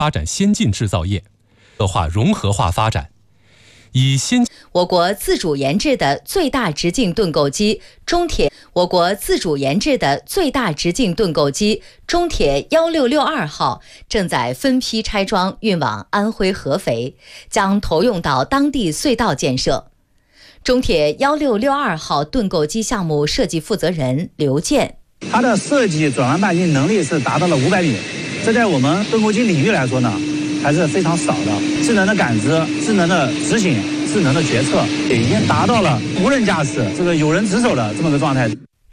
发展先进制造业，恶化融合化发展。 我国自主研制的最大直径盾构机中铁1662号正在分批拆装运往安徽合肥，将投用到当地隧道建设。中铁1662号盾构机项目设计负责人刘健， 它的设计转弯半径能力是达到了500米，这在我们盾构机领域来说呢，还是非常少的。智能的感知、智能的执行、智能的决策，已经达到了无人驾驶、有人值守的这么个状态。